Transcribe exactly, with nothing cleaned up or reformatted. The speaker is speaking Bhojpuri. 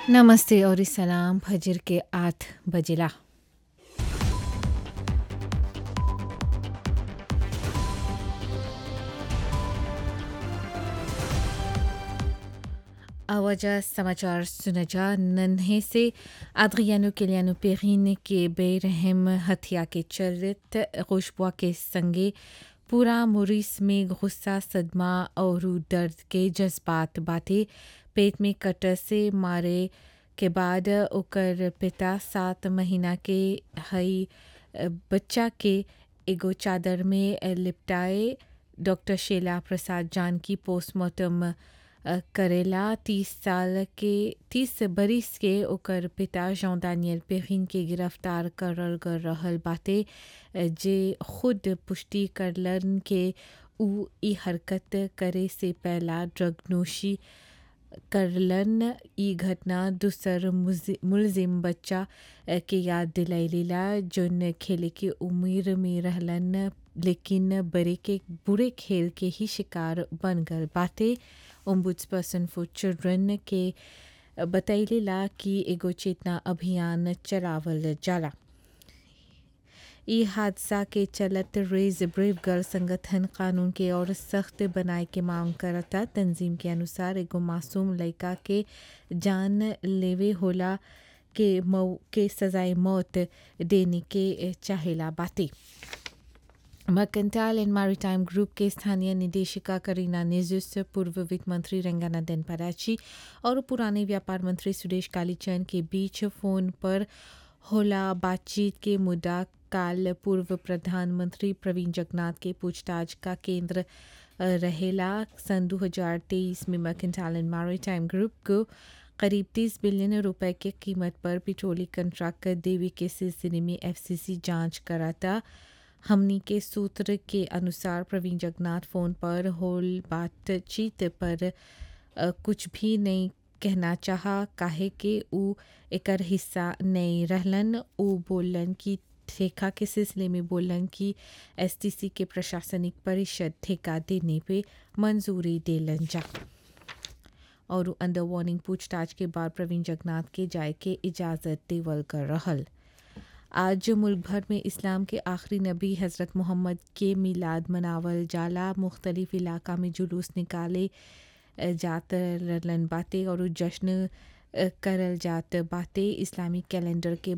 नमस्ते और सलाम फजर के आठ बजेला। आवाजा समाचार सुनजा नन्हे से आद्रियानो केलियानो पेरिन के बेरहम हत्या के चरित खुशबुआ के संगे पूरा मोरिस में गुस्सा सदमा और दर्द के जज्बात बातें पेट में कटर से मारे के बाद ओकर पिता सात महीना के हई बच्चा के एगो चादर में लिपटाए डॉक्टर शेला प्रसाद जानकी पोस्टमार्टम करेला तीस साल के तीस बरिस के ओकर पिता जॉन दानियल पेरिन के गिरफ्तार करल कर रहल बाटे जे खुद पुष्टि करलन के उ ई हरकत करे से पहला ड्रग नोशी करलन। ई घटना दूसर मुलजिम बच्चा के याद दिलैलीला जोन खेले के उम्र में रहलन लेकिन बड़े के बुरे खेल के ही शिकार बन गल बाटे। ओम्बुड्सपर्सन फॉर चिल्ड्रन के बतैलीला कि एगो चेतना अभियान चलावल जाला। ई हादसा के चलत रेज ब्रेव गर्ल संगठन कानून के और सख्त बनाए के मांग करता। तंजीम के अनुसार एगो मासूम लड़का के जान लेवे होला के मौ के सजाए मौत देने के चाहेला बाती। मर्केंटाइल एंड मैरीटाइम ग्रुप के स्थानीय निदेशिका करीना नेजुस, पूर्व वित्त मंत्री रंगाना देनपराची और पुराने व्यापार मंत्री सुरेश कालीचंद के बीच फोन पर होला बातचीत के मुद्दा काल पूर्व प्रधानमंत्री प्रवीण जगन्नाथ के पूछताछ का केंद्र रहेला। सन दो हज़ार तेईस में मर्केंटाइल एंड मैरीटाइम ग्रुप को करीब तीस बिलियन रुपए के कीमत पर पेट्रोलियम कंट्रैक्ट देवी के सिलसिले में एफसीसी जांच कराता। हमनी के सूत्र के अनुसार प्रवीण जगन्नाथ फोन पर होल बातचीत पर आ, कुछ भी नहीं कहना चाहा काहे के उ एकर हिस्सा नहीं रहलन। उ बोलन कि ठेका के सिलसिले में बोलन कि एसटीसी के प्रशासनिक परिषद ठेका देने पे मंजूरी देलन जा और अंडर वार्निंग पूछताछ के बाद प्रवीण जगन्नाथ के जाए के इजाज़त देवल कर रहल। आज मुल्क भर में इस्लाम के आखिरी नबी हज़रत मोहम्मद के मिलाद मनावल जाला। मुख्तलिफ इलाका में जुलूस निकाले जात रलन बातें और जश्न करल जात बातें। इस्लामी कैलेंडर के